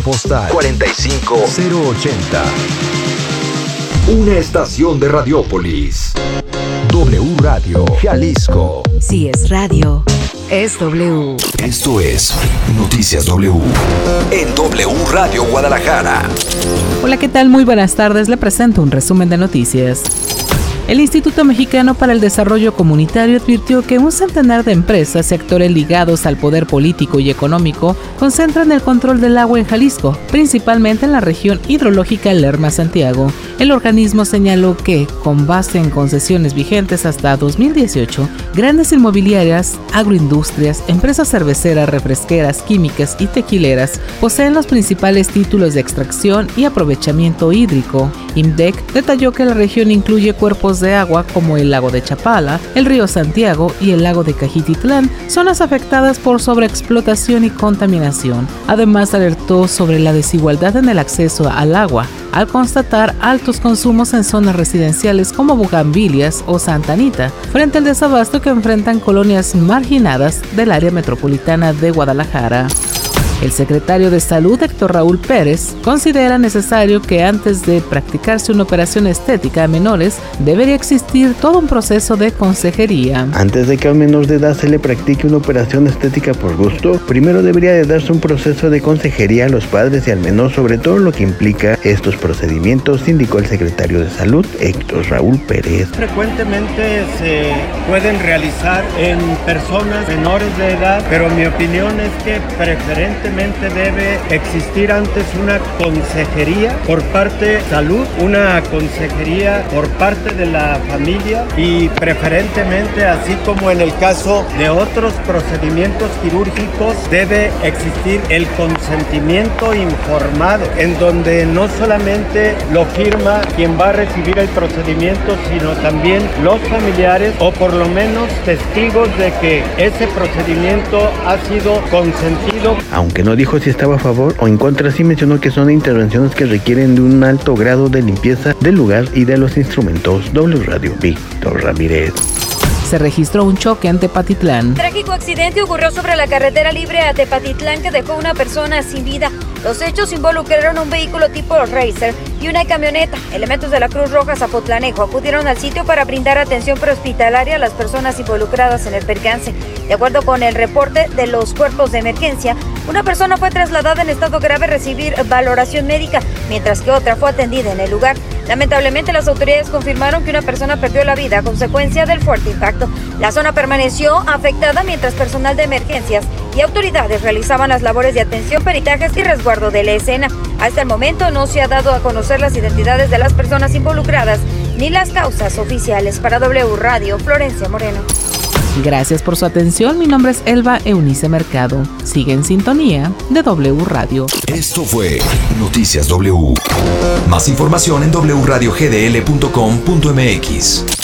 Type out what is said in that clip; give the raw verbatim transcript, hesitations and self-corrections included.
Postal cuarenta y cinco cero ochenta. Una estación de Radiópolis. W Radio Jalisco. Si es radio, es W. Esto es Noticias W. En W Radio Guadalajara. Hola, ¿qué tal? Muy buenas tardes. Le presento un resumen de noticias. El Instituto Mexicano para el Desarrollo Comunitario advirtió que un centenar de empresas y actores ligados al poder político y económico concentran el control del agua en Jalisco, principalmente en la región hidrológica Lerma-Santiago. El organismo señaló que, con base en concesiones vigentes hasta dos mil dieciocho, grandes inmobiliarias, agroindustrias, empresas cerveceras, refresqueras, químicas y tequileras poseen los principales títulos de extracción y aprovechamiento hídrico. IMDEC detalló que la región incluye cuerpos de agua como el lago de Chapala, el río Santiago y el lago de Cajititlán, zonas afectadas por sobreexplotación y contaminación. Además, alertó sobre la desigualdad en el acceso al agua, al constatar altos consumos en zonas residenciales como Bugambilias o Santa Anita, frente al desabasto que enfrentan colonias marginadas del área metropolitana de Guadalajara. El secretario de Salud, Héctor Raúl Pérez, considera necesario que antes de practicarse una operación estética a menores, debería existir todo un proceso de consejería. Antes de que a un menor de edad se le practique una operación estética por gusto, primero debería de darse un proceso de consejería a los padres y al menor sobre todo lo que implica estos procedimientos, indicó el secretario de Salud, Héctor Raúl Pérez. Frecuentemente se pueden realizar en personas menores de edad, pero mi opinión es que preferentemente debe existir antes una consejería por parte de salud, una consejería por parte de la familia y preferentemente, así como en el caso de otros procedimientos quirúrgicos, debe existir el consentimiento informado, en donde no solamente lo firma quien va a recibir el procedimiento, sino también los familiares o por lo menos testigos de que ese procedimiento ha sido consentido. Aunque no dijo si estaba a favor o en contra, sí mencionó que son intervenciones que requieren de un alto grado de limpieza del lugar y de los instrumentos. W Radio, Víctor Ramírez. Se registró un choque en Tepatitlán. Trágico accidente ocurrió sobre la carretera libre a Tepatitlán que dejó una persona sin vida. Los hechos involucraron un vehículo tipo Racer y una camioneta. Elementos de la Cruz Roja Zapotlanejo acudieron al sitio para brindar atención prehospitalaria a las personas involucradas en el percance. De acuerdo con el reporte de los cuerpos de emergencia, una persona fue trasladada en estado grave a recibir valoración médica, mientras que otra fue atendida en el lugar. Lamentablemente, las autoridades confirmaron que una persona perdió la vida a consecuencia del fuerte impacto. La zona permaneció afectada mientras personal de emergencias y autoridades realizaban las labores de atención, peritajes y resguardo de la escena. Hasta el momento no se ha dado a conocer las identidades de las personas involucradas ni las causas oficiales. Para W Radio, Florencia Moreno. Gracias por su atención. Mi nombre es Elba Eunice Mercado. Sigue en sintonía de W Radio. Esto fue Noticias W. Más información en doble u radio g d l punto com punto m x.